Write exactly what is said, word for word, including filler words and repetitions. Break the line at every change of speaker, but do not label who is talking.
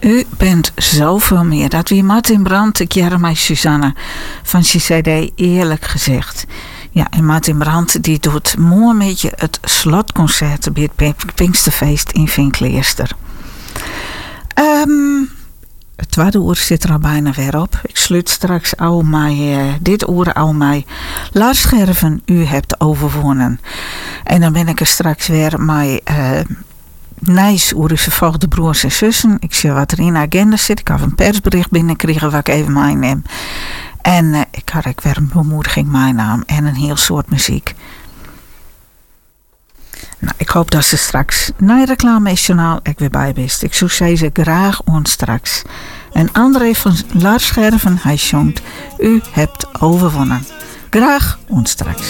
U bent zoveel meer. Dat wie Martin Brandt, ik jaren mij Suzanne van C C D eerlijk gezegd. Ja, en Martin Brandt die doet mooi met je het slotconcert bij het Pinksterfeest in Vinkleerster. Um, het tweede uur zit er al bijna weer op. Ik sluit straks al mij, uh, dit uur al mij. Lars Scherven, u hebt overwonnen. En dan ben ik er straks weer met uh, Nijs oer is vervolgde broers en zussen. Ik zie wat er in de agenda zit. Ik heb een persbericht binnengekregen wat ik even meeneem. En uh, ik had ook weer een bemoediging mijn naam en een heel soort muziek. Nou, ik hoop dat ze straks na het reclamejournaal ik weer bij bent. Ik zou zeggen graag ons straks. En André van Lars Scherven, hij zongt, u hebt overwonnen. Graag ons straks.